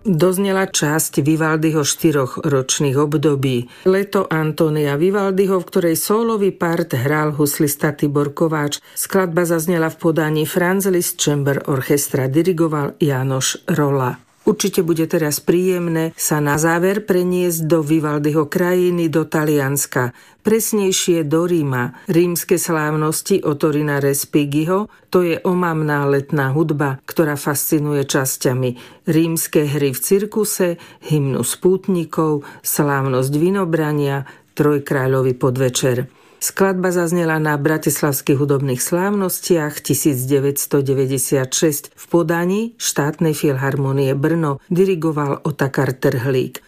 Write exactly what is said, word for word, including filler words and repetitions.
Doznela časť Vivaldiho štyroch ročných období. Leto Antonia Vivaldiho, v ktorej sólový part hral huslista Tibor Kováč. Skladba zaznela v podaní Franz Liszt Chamber Orchestra, dirigoval Jánoš Rolla. Určite bude teraz príjemné sa na záver preniesť do Vivaldiho krajiny, do Talianska, presnejšie do Ríma. Rímske slávnosti Ottorina Respighiho, to je omamná letná hudba, ktorá fascinuje časťami. Rímske hry v cirkuse, hymnus pútnikov, slávnosť vinobrania, Trojkráľový podvečer. Skladba zaznela na bratislavských hudobných slávnostiach devätnásťstodeväťdesiatšesť v podaní Štátnej filharmonie Brno, dirigoval Otakar Trhlík.